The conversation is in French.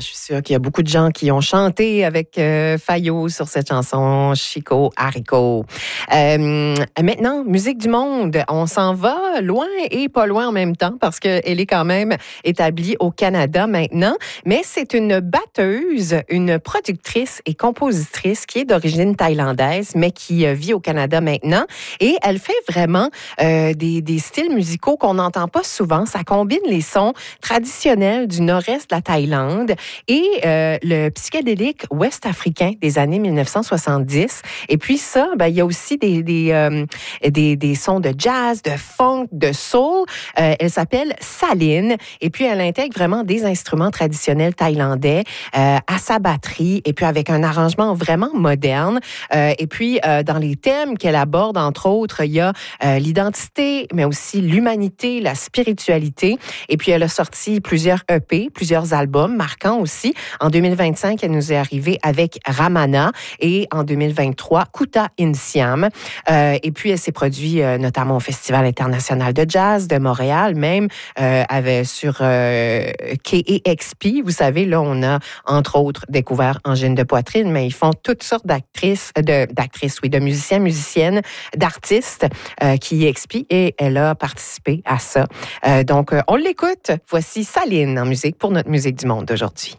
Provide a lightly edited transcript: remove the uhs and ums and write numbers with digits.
je suis sûre qu'il y a beaucoup de gens qui ont chanté avec Fayot sur cette chanson, Chico Haricot. Maintenant, musique du monde. On s'en va loin et pas loin en même temps parce qu'elle est quand même établie au Canada maintenant. Mais c'est une batteuse, une productrice et compositrice qui est d'origine thaïlandaise, mais qui vit au Canada maintenant. Et elle fait vraiment des styles musicaux qu'on n'entend pas souvent. Ça combine les sons traditionnels du nord-est de la Thaïlande et le psychédélique ouest-africain des années 1970. Et puis ça, il y a aussi des sons de jazz, de funk, de soul. Elle s'appelle Saline. Et puis, elle intègre vraiment des instruments traditionnels thaïlandais à sa batterie et puis avec un arrangement vraiment moderne. Et puis, dans les thèmes qu'elle aborde, entre autres, il y a l'identité, mais aussi l'humanité, la spiritualité. Et puis, elle a sorti plusieurs EP, plusieurs albums marquants aussi. En 2025, elle nous est arrivée avec Ramana et en 2023, Kuta Insiam. Et puis, elle s'est produite notamment au Festival international de jazz de Montréal, même sur KEXP. Vous savez, là, on a, entre autres, découvert Angine de Poitrine, mais ils font toutes sortes de musiciens, musiciennes, d'artistes qui expient et elle a participé à ça. Donc, on l'écoute. Voici Saline en musique pour notre musique du monde d'aujourd'hui.